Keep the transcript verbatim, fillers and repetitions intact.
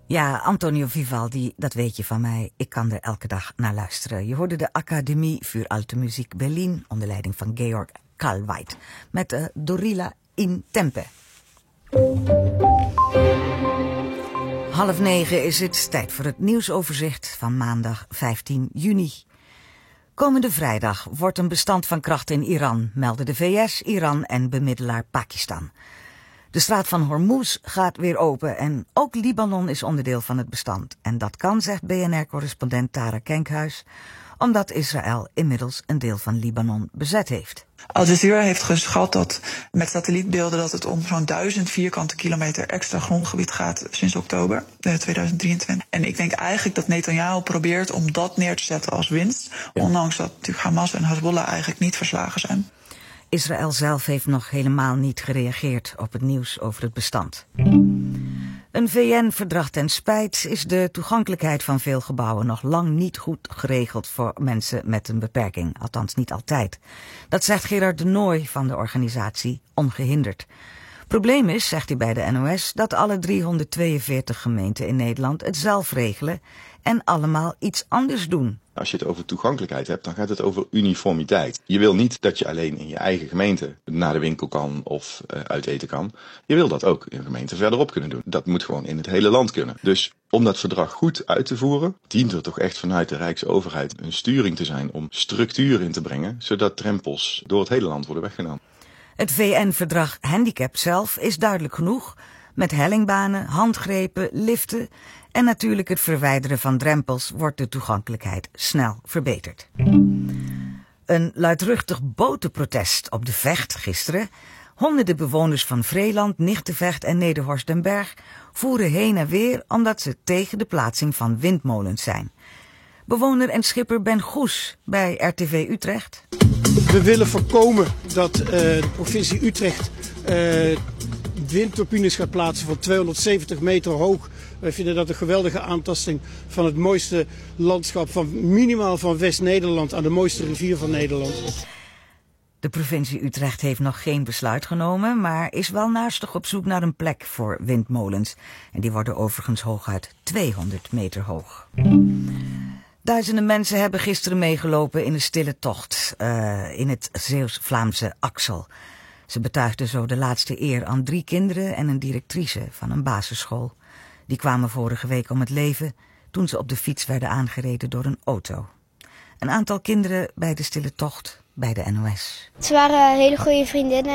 Ja, Antonio Vivaldi, dat weet je van mij. Ik kan er elke dag naar luisteren. Je hoorde de Académie für Alte Musik Berlin onder leiding van Georg Kalweit met uh, Dorilla in Tempe. Half negen is het tijd voor het nieuwsoverzicht van maandag vijftien juni. Komende vrijdag wordt een bestand van kracht in Iran, melden de V S, Iran en bemiddelaar Pakistan. De straat van Hormuz gaat weer open en ook Libanon is onderdeel van het bestand. En dat kan, zegt B N R-correspondent Tara Kenkhuis, omdat Israël inmiddels een deel van Libanon bezet heeft. Al Jazeera heeft geschat dat met satellietbeelden dat het om zo'n duizend vierkante kilometer extra grondgebied gaat sinds oktober tweeduizend drieëntwintig. En ik denk eigenlijk dat Netanyahu probeert om dat neer te zetten als winst, ja. Ondanks dat natuurlijk Hamas en Hezbollah eigenlijk niet verslagen zijn. Israël zelf heeft nog helemaal niet gereageerd op het nieuws over het bestand. Een V N-verdrag ten spijt is de toegankelijkheid van veel gebouwen nog lang niet goed geregeld voor mensen met een beperking. Althans niet altijd. Dat zegt Gerard de Nooy van de organisatie Ongehinderd. Probleem is, zegt hij bij de N O S, dat alle driehonderdtweeënveertig gemeenten in Nederland het zelf regelen en allemaal iets anders doen. Als je het over toegankelijkheid hebt, dan gaat het over uniformiteit. Je wil niet dat je alleen in je eigen gemeente naar de winkel kan of uh, uit eten kan. Je wil dat ook in gemeenten verderop kunnen doen. Dat moet gewoon in het hele land kunnen. Dus om dat verdrag goed uit te voeren, dient er toch echt vanuit de Rijksoverheid een sturing te zijn om structuur in te brengen, zodat drempels door het hele land worden weggenomen. Het V N-verdrag Handicap zelf is duidelijk genoeg, met hellingbanen, handgrepen, liften en natuurlijk het verwijderen van drempels wordt de toegankelijkheid snel verbeterd. Een luidruchtig botenprotest op de Vecht gisteren. Honderden bewoners van Vreeland, Nigtevecht en Nederhorst den Berg voeren heen en weer omdat ze tegen de plaatsing van windmolens zijn. Bewoner en schipper Ben Goes bij R T V Utrecht. We willen voorkomen dat uh, de provincie Utrecht uh, windturbines gaat plaatsen van tweehonderdzeventig meter hoog. Wij vinden dat een geweldige aantasting van het mooiste landschap, van minimaal van West-Nederland aan de mooiste rivier van Nederland. De provincie Utrecht heeft nog geen besluit genomen, maar is wel naastig op zoek naar een plek voor windmolens. En die worden overigens hooguit tweehonderd meter hoog. Duizenden mensen hebben gisteren meegelopen in een stille tocht uh, in het Zeeuws-Vlaamse Axel. Ze betuigden zo de laatste eer aan drie kinderen en een directrice van een basisschool. Die kwamen vorige week om het leven toen ze op de fiets werden aangereden door een auto. Een aantal kinderen bij de stille tocht bij de N O S. Ze waren hele goede vriendinnen.